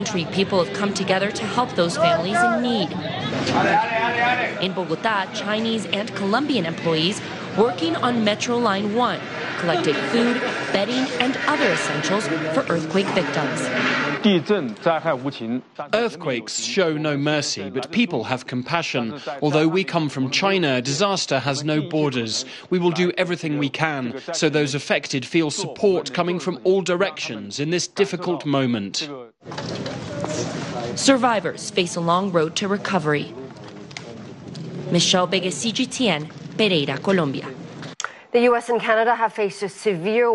People have come together to help those families in need. In Bogota, Chinese and Colombian employees working on Metro Line 1 collected food, bedding, and other essentials for earthquake victims. Earthquakes show no mercy, but people have compassion. Although we come from China, disaster has no borders. We will do everything we can so those affected feel support coming from all directions in this difficult moment. Survivors face a long road to recovery. Michelle Begues, CGTN, Pereira, Colombia. The U.S. and Canada have faced a severe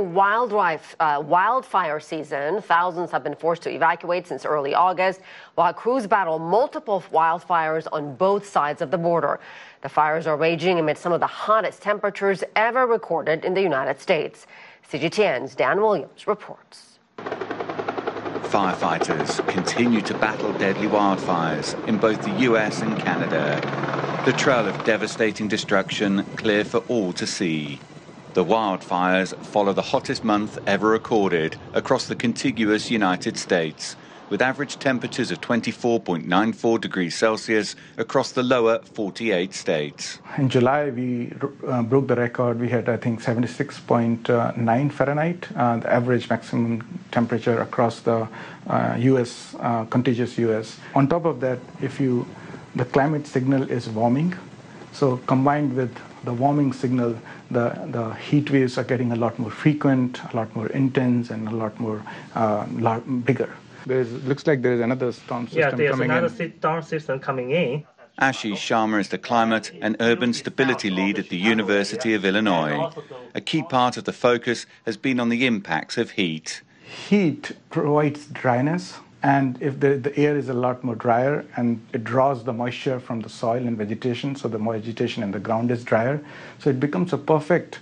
wildfire season. Thousands have been forced to evacuate since early August, while crews battle multiple wildfires on both sides of the border. The fires are raging amid some of the hottest temperatures ever recorded in the United States. CGTN's Dan Williams reports. Firefighters continue to battle deadly wildfires in both the U.S. and Canada. The trail of devastating destruction clear for all to see. The wildfires follow the hottest month ever recorded across the contiguous United States, with average temperatures of 24.94 degrees Celsius across the lower 48 states. In July, we broke the record. We had, I think, 76.9 Fahrenheit, the average maximum temperature across the U.S., contiguous U.S. On top of that, the climate signal is warming, so combined with the warming signal, the heat waves are getting a lot more frequent, a lot more intense, and a lot more bigger. Looks like there is another storm system coming in. Yeah, there's another storm system coming in. Ashish Sharma is the Climate and Urban Stability Lead at the University of Illinois. A key part of the focus has been on the impacts of heat. Heat provides dryness, and if the air is a lot more drier, and it draws the moisture from the soil and vegetation, so the vegetation in the ground is drier, so it becomes a perfect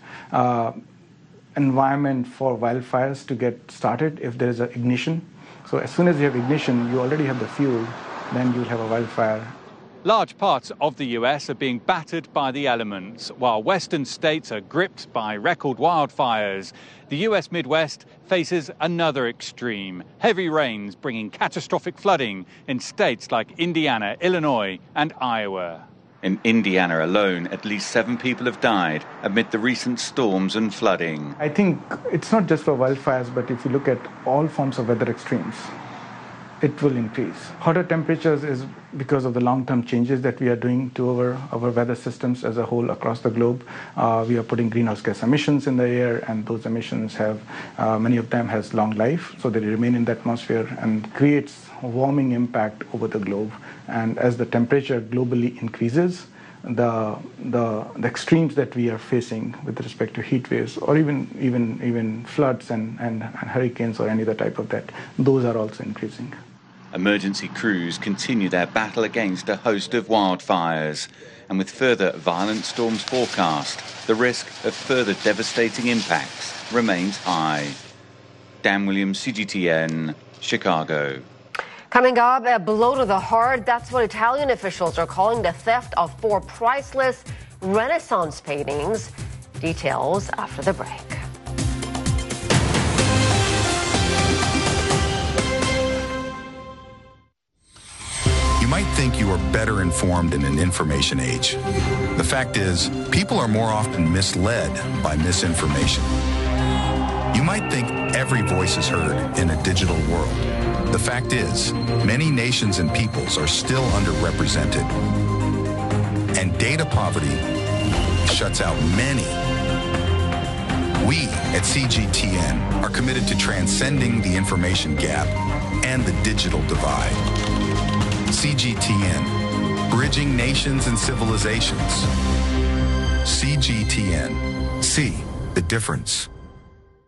environment for wildfires to get started if there is an ignition. So as soon as you have ignition, you already have the fuel, then you'll have a wildfire. Large parts of the US are being battered by the elements, while western states are gripped by record wildfires. The US Midwest faces another extreme, heavy rains bringing catastrophic flooding in states like Indiana, Illinois, and Iowa. In Indiana alone, at least 7 people have died amid the recent storms and flooding. I think it's not just for wildfires, but if you look at all forms of weather extremes, it will increase. Hotter temperatures is because of the long-term changes that we are doing to our weather systems as a whole across the globe. We are putting greenhouse gas emissions in the air, and those emissions have, many of them has long life, so they remain in the atmosphere and creates a warming impact over the globe. And as the temperature globally increases, the extremes that we are facing with respect to heat waves or even floods and hurricanes or any other type of that, those are also increasing. Emergency crews continue their battle against a host of wildfires, and with further violent storms forecast, the risk of further devastating impacts remains high. Dan Williams, CGTN, Chicago. Coming up, a blow to the heart. That's what Italian officials are calling the theft of 4 priceless Renaissance paintings. Details after the break. You might think you are better informed in an information age. The fact is, people are more often misled by misinformation. You might think every voice is heard in a digital world. The fact is, many nations and peoples are still underrepresented. And data poverty shuts out many. We at CGTN are committed to transcending the information gap and the digital divide. CGTN, bridging nations and civilizations. CGTN, see the difference.